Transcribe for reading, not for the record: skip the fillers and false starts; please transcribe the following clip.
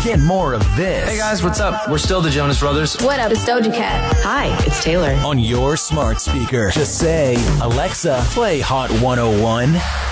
Get more of this. Hey guys, what's up? We're still the Jonas Brothers. What up? It's Doja Cat. Hi, it's Taylor. On your smart speaker. Just say, Alexa, play Hot 101.